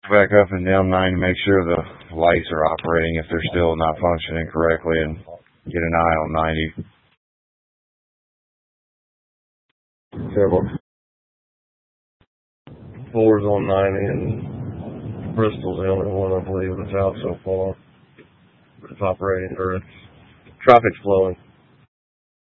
back up and down 9 to make sure the lights are operating if they're still not functioning correctly, and get an eye on 90. Several 4's on 90, and Bristol's the only one I believe that's out so far. It's operating, or it's traffic's flowing.